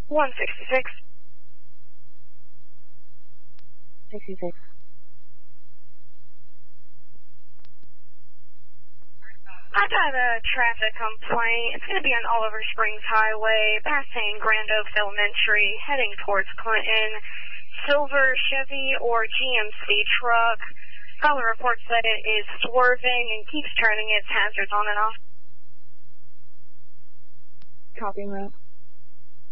166. 66. I got a traffic complaint. It's going to be on Oliver Springs Highway, passing Grand Oaks Elementary, heading towards Clinton. Silver Chevy or GMC truck. Caller reports that it is swerving and keeps turning its hazards on and off. Copy that.